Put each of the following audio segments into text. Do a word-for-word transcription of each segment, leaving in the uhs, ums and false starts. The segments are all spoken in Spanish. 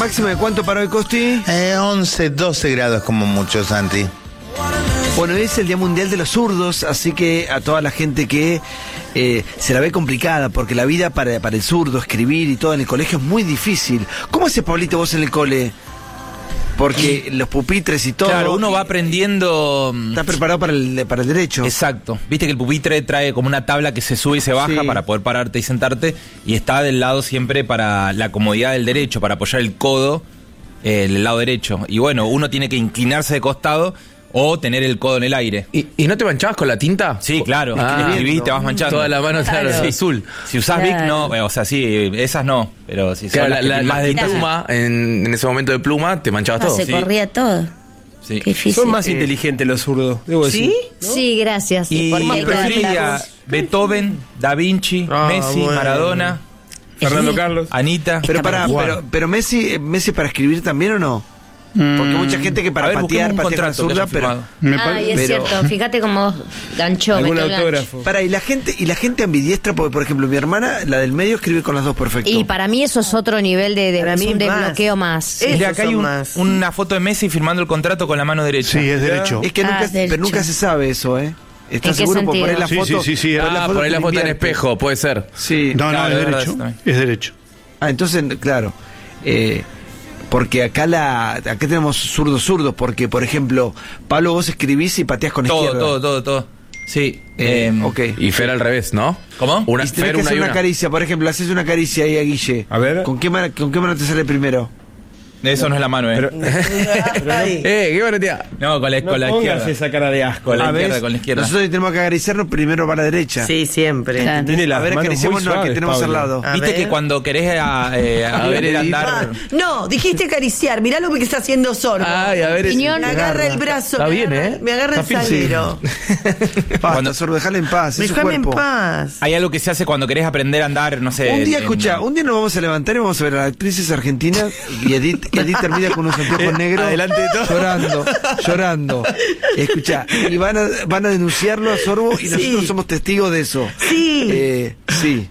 ¿Máxima de cuánto para hoy, Costi? Eh, once, doce grados como mucho, Santi. Bueno, hoy es el Día Mundial de los Zurdos, así que a toda la gente que eh, se la ve complicada, porque la vida para, para el zurdo, escribir y todo en el colegio es muy difícil. ¿Cómo haces, Pablito, vos en el cole? Porque los pupitres y todo... Claro, uno va aprendiendo... ¿Estás preparado para el, para el derecho? Exacto. Viste que el pupitre trae como una tabla que se sube y se baja Sí. para poder pararte y sentarte, y está del lado siempre para la comodidad del derecho, para apoyar el codo eh, el lado derecho. Y bueno, uno tiene que inclinarse de costado o tener el codo en el aire. ¿Y, y no te manchabas con la tinta? Sí, claro. Ah, Escribís, te vas manchando. Toda la mano, claro, Claro. azul. Si usás Claro. Bic, no. eh, O sea, sí, esas no. Pero si Claro, son la, las que la, tienen las más de detalle. pluma, en, en ese momento de pluma, te manchabas Ah, todo. se sí. corría todo. Sí. Qué difícil. Son más inteligentes los zurdos, debo decir. ¿Sí? Sí, gracias. Y Porque hay que preferiría adaptarse. Beethoven, Da Vinci, Ah, Messi, bueno. Maradona, Fernando Carlos. Anita. Pero para, pero, pero Messi, Messi para escribir también, ¿o no? Porque mucha gente que A para ver, busquemos patear, un patea con la contrato que zurda, haya pero... firmado. Me Ah, pare- y es pero- cierto, fíjate cómo ganchó, Algún metió el gancho. autógrafo. Para, y la gente, y la gente ambidiestra, porque por ejemplo mi hermana, la del medio, escribe con las dos perfecto. Y para mí eso es otro nivel de, de, Para es mí un más. desbloqueo más. Eh, Mira, Esos acá hay son un- más. una foto de Messi firmando el contrato con la mano derecha. Sí, es derecho. Es que Ah, nunca, derecho. pero nunca se sabe eso, ¿eh? ¿Estás ¿En qué seguro por sentido? poner la Sí, foto? sí, sí, sí. poner Ah, por ahí la te foto en invierte. espejo, puede ser. Sí. No, no, Claro, es es verdad, derecho. eso también. Es derecho. Ah, entonces, claro. Eh, porque acá la acá tenemos zurdos zurdos, porque por ejemplo, Pablo, vos escribís y pateás con Todo, izquierda. todo, todo, todo. Sí. Eh, eh, ok. Y Fer al revés, ¿no? ¿Cómo? Una, Y si tenés Fer que una hacer y una, una. caricia, por ejemplo, haces una caricia ahí a Guille. A ver. ¿Con qué mano, con qué mano te sale primero? Eso no es la mano, ¿eh? Pero- Ay, Eh, qué buena tía. no, con la, No con la pongas izquierda. esa cara de asco. Con la Ah, izquierda, ¿ves? con la izquierda. Nosotros tenemos que acariciarnos primero para la derecha. sí, siempre. Claro. Tiene las A ver, manos muy acariciémonos al que suaves, tenemos Pablo. al lado. A Viste ver. que cuando querés a, eh, a ver el Ah, andar. no, dijiste acariciar. Mirá lo que está haciendo Sorbo. Ay, a ver. ese- Piñón. Me agarra el brazo. Está me bien, agarra- ¿eh? Me agarra el Está fin- salero. Basta, Cuando- Sorbo, dejala en paz, es su Déjame en cuerpo. paz. Hay algo que se hace cuando querés aprender a andar, no sé. Un día, en- escucha, un día nos vamos a levantar y vamos a ver a las actrices argentinas y Edith, Edith termina con unos anteojos negros. adelante de todo. Llorando, llorando. Escucha, y van a, van a denunciarlo a Sorbo y nosotros Sí. somos testigos de eso. Sí. Eh, sí.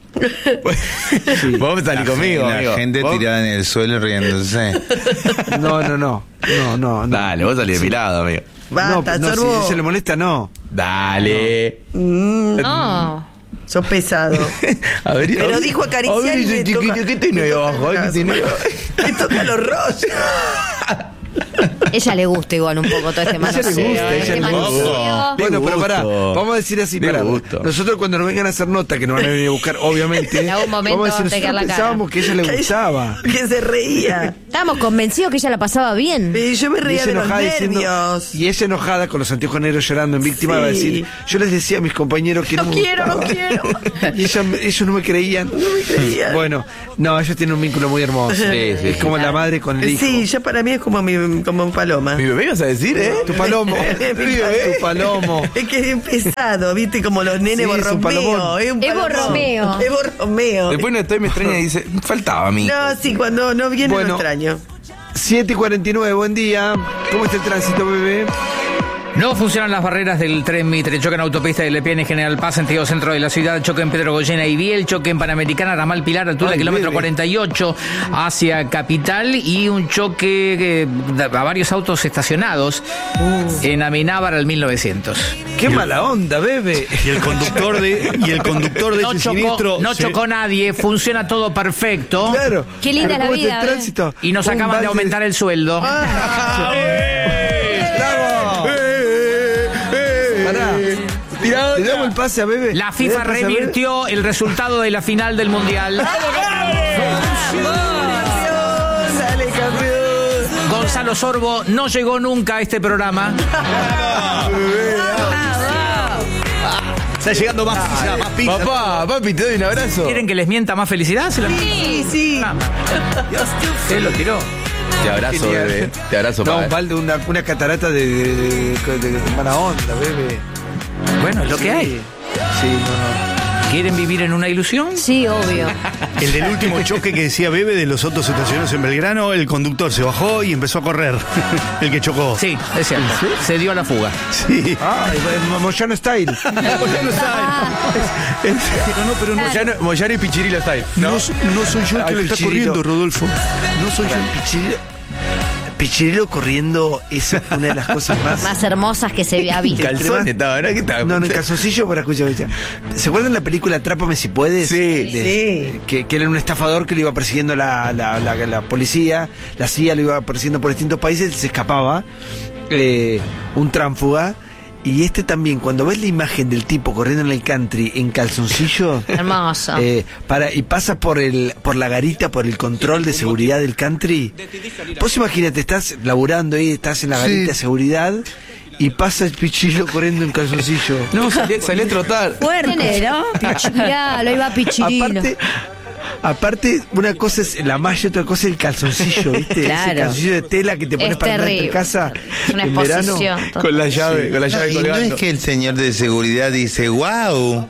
Sí. Vos salís conmigo, La amigo. gente Vos- tirada en el suelo riéndose. No, no, no. No, no, no. Dale, vos salís de mi lado, amigo. Basta, no, no, Sorbo. si se le molesta, no. Dale. No. Sos pesado. A ver, Pero a ver- dijo acariciar a ver, y ese me chiquillo, toca- ¿qué tiene ahí me toca abajo? el ¿Qué tiene ahí brazo. abajo? Me toca los rollos. Ella le gusta igual un poco todo este A ella le manoseo. gusta, a ella este le gusta. manoseo. De Bueno, pero pará, gusto. vamos a decir así, De pará. gusto. Nosotros cuando nos vengan a hacer nota, que nos van a venir a buscar, obviamente, En algún momento vamos a vamos a decir, pegar nosotros la cara. pensábamos que a ella le Que ella- gustaba. Que se reía. Estábamos convencidos que ella la pasaba bien. Y yo me Y reía ella de los enojada diciendo- nervios. y ella enojada con los anteojos negros llorando en víctima Sí. va a decir, yo les decía a mis compañeros que no, No me quiero, no gustaba. quiero. Y ella- ellos no me creían. No me creían. Bueno, no, ellos tienen un vínculo muy hermoso. Sí, sí, es sí. como la madre con el hijo. Sí, ya para mí es como mi, como un paloma. Mi bebé ibas a decir, ¿eh? Tu palomo. Mi Tu palomo. Es que es pesado, viste, como los nenes Sí, es un Borromeo. palomón. Es un Es palomón. Borromeo. Es Borromeo. Después no estoy, me extraña y dice, faltaba a mí. No, sí, cuando no viene Bueno. lo extraño. siete y cuarenta y nueve, buen día. ¿Cómo está el tránsito, bebé? No funcionan las barreras del tren Mitre, choque en autopista de Lepiane, General Paz, sentido centro de la ciudad, choque en Pedro Goyena y Biel, choque en Panamericana, Ramal Pilar, altura Ay, kilómetro bebe. cuarenta y ocho hacia Capital y un choque eh, a varios autos estacionados en Amenábar al mil novecientos. Qué mala onda, bebé. Y el conductor de, y el conductor de No ese chocó, siniestro. no se- chocó nadie, funciona todo perfecto. Claro. Qué linda Pero la ¿cómo está vida, el ¿eh? tránsito? Y nos Un acaban de balde aumentar el sueldo. ¡Bravo! Pará. Le damos el pase a bebé. La Le FIFA damos el pase a Bebe. revirtió el resultado de la final del Mundial. Dale, campeón. Gonzalo Sorbo no llegó nunca a este programa. Está llegando más pizza, más pizza. Papá, papi, te doy un abrazo. ¿Quieren que les mienta más felicidad? Se la- Sí, sí. Ah. ¿Qué lo tiró? Te abrazo, Genial. bebé. Te abrazo, No, papá. un balde, una, una catarata de, de, de, de- de mala onda, bebé. Bueno, es lo que hay. Sí, no, no. ¿Quieren vivir en una ilusión? Sí, obvio. El del último choque que decía Bebe de los autos estacionados en Belgrano, el conductor se bajó y empezó a correr. El que chocó. Sí, es cierto. Se dio a la fuga. Sí. Ah, Moyano Style. Moyano style. Es- es- no, no, pero no, Moyano, Moyano y Pichirilo style. no, no soy yo el que Ay, lo está Pichirilo. corriendo, Rodolfo. No soy yo. Pichirilo, Pichirilo corriendo es una de las cosas más... Más hermosas que se ha visto. Calzón estaba, ¿no? ¿Qué estaba? No, no, en calzoncillo para escuchar. ¿Se acuerdan la película Atrápame si puedes? Sí. De- Sí. Que, que era un estafador que lo iba persiguiendo la, la, la, la policía, la C I A lo iba persiguiendo por distintos países, se escapaba, eh, un tránfuga. Y este también, cuando ves la imagen del tipo corriendo en el country en calzoncillo, Hermoso. eh, para, y pasa por el por la garita, por el control de seguridad del country, vos imagínate, estás laburando ahí, estás en la garita de seguridad y pasa el Pichirilo corriendo en calzoncillo. No, salí, salí a trotar. Fuerte, ¿no? Mirá, lo iba Pichirino. Aparte, aparte, una cosa es la malla y otra cosa es el calzoncillo, ¿viste? Claro. Ese calzoncillo de tela que te pones Es para entrar terrible. en casa Es una en verano. exposición. Con la llave, con la llave Y no colgando. es que el señor de seguridad dice, wow,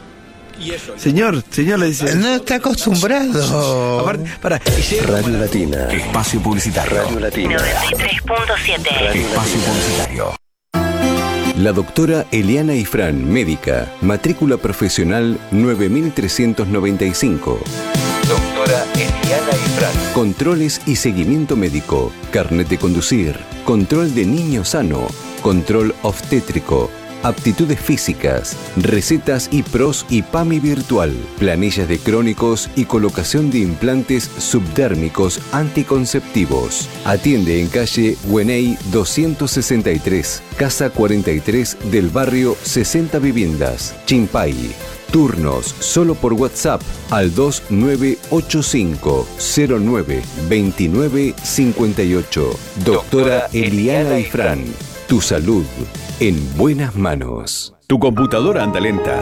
Señor, señor le dice. no está acostumbrado. Aparte, para, y llega- Radio Latina. Espacio publicitario. Radio Latina. noventa y tres punto siete. Espacio publicitario. La doctora Eliana Ifrán, médica, matrícula profesional nueve mil trescientos noventa y cinco. Doctora Eliana Ifrán. Controles y seguimiento médico, carnet de conducir, control de niño sano, control obstétrico, aptitudes físicas, recetas y pros y PAMI virtual, planillas de crónicos y colocación de implantes subdérmicos anticonceptivos. Atiende en calle Güeney doscientos sesenta y tres, casa cuarenta y tres del barrio sesenta Viviendas, Chimpay. Turnos solo por WhatsApp al dos nueve ocho cinco cero nueve dos nueve cinco ocho. Doctora Eliana Ifrán. Tu salud en buenas manos. ¿Tu computadora anda lenta?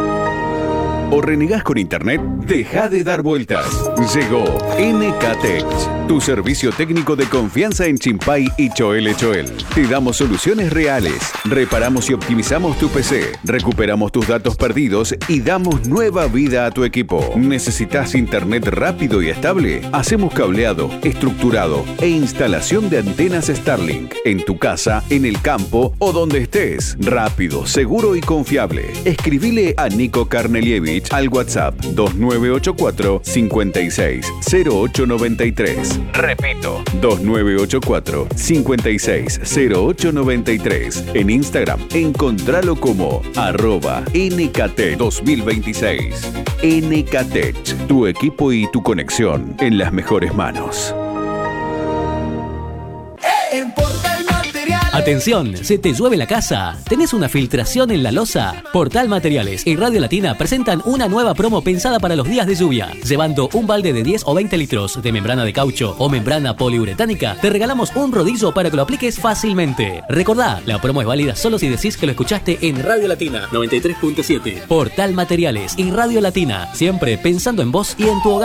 ¿O renegás con internet? Deja de dar vueltas. Llegó N K Tech, tu servicio técnico de confianza en Chimpay y Choel Choel. Te damos soluciones reales. Reparamos y optimizamos tu P C. Recuperamos tus datos perdidos y damos nueva vida a tu equipo. ¿Necesitas internet rápido y estable? Hacemos cableado, estructurado e instalación de antenas Starlink en tu casa, en el campo o donde estés. Rápido, seguro y confiable. Escribile a Nico Karnelievich al WhatsApp dos nueve ocho cuatro cinco seis cero ocho nueve tres. Repito, dos nueve ocho cuatro cinco seis cero ocho nueve tres. En Instagram, encontralo como arroba N K T dos mil veintiséis. N K Tech, tu equipo y tu conexión en las mejores manos. Atención, ¿se te llueve la casa? ¿Tenés una filtración en la losa? Portal Materiales y Radio Latina presentan una nueva promo pensada para los días de lluvia. Llevando un balde de diez o veinte litros de membrana de caucho o membrana poliuretánica, te regalamos un rodillo para que lo apliques fácilmente. Recordá, la promo es válida solo si decís que lo escuchaste en Radio Latina noventa y tres punto siete. Portal Materiales y Radio Latina, siempre pensando en vos y en tu hogar.